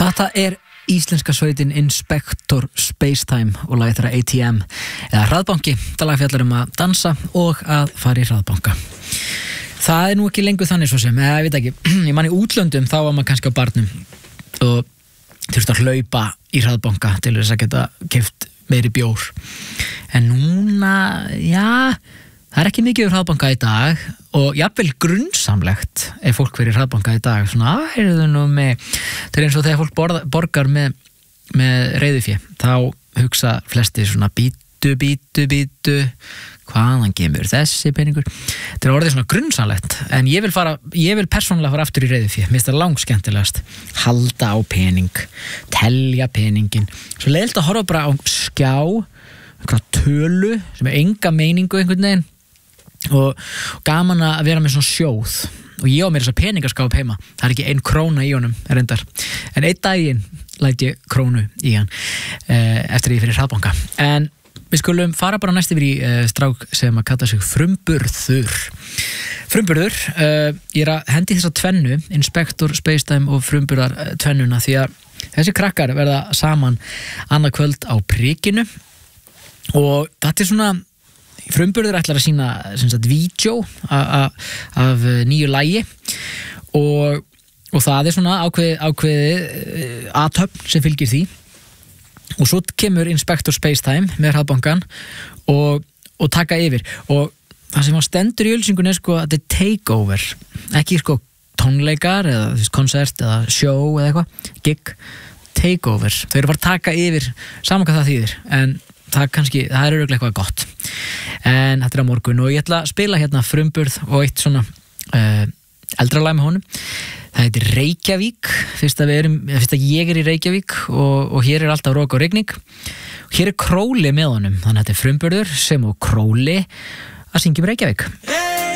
Þetta íslenska sveitin Inspector Spacetime og lagið þeirra ATM eða hraðbanki. Það lag fjallar að dansa og að fara í hraðbanka. Það nú ekki lengur þannig svo sem, ég veit ekki. Ég man í útlöndum þá var maður kannski á barnum og þurfti að hlaupa í hraðbanka til þess að geta keypt meiri bjór. En núna, það ekki mikið hraðbanka í dag og jafnvel grunnsamlegt ef fólk verið hraðbanka í dag. Svona, það eins og þegar fólk borgar með reiðufé, þá hugsa flesti svona bítu, hvaðan kemur þessi peningur? Þetta orðið svona grunnsamlegt, en ég vil persónulega fara aftur í reiðufé. Mér finnst það langskemmtilegast. Halda á pening, telja peningin. Svo leiðilegt að horfa bara á skjá, einhverja tölu sem enga meiningu einhvern veginn og gaman að vera með svona sjóð og ég á mér þess að peningaskáp heima. Það ekki 1 króna í honum reyndar, en einn daginn læt ég krónu í hann eftir því fyrir hraðbanka. En við skulum fara bara næst yfir í strák sem að kalla sig Frumburður. Ég að hendi þessa tvennu, Inspector Spacetime og Frumburðar tvennuna, því að þessi krakkar verða saman annað kvöld á Prikinu og þetta svona Frumburður ætlar að sýna vídeó af nýju lagi og það svona ákveðið athöfn sem fylgir því. Og svo kemur Inspector Spacetime með hraðbankan og taka yfir. Og það sem stendur í auglýsingunni að þetta takeover. Ekki tónleikar eða konsert eða show eða eitthvað. Gig, takeover. Þau eru bara að taka yfir, saman hvað það þýðir. En það örugglega eitthvað gott. En þetta á morgun og ég ætla að spila hérna Frumburð og eitt svona eldra lag með honum. Það heitir Reykjavík, fyrst að ég í Reykjavík og hér alltaf rok og rigning. Hér Króli með honum, þannig að þetta Frumburður sem og Króli að syngja Reykjavík.